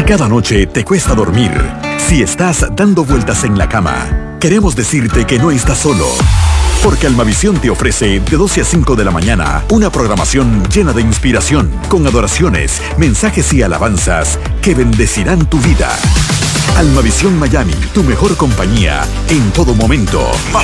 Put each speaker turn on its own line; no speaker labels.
cada noche te cuesta dormir, si estás dando vueltas en la cama, queremos decirte que no estás solo. Porque Almavisión te ofrece de 12 a 5 de la mañana una programación llena de inspiración, con adoraciones, mensajes y alabanzas que bendecirán tu vida. Almavisión Miami, tu mejor compañía en todo momento. Más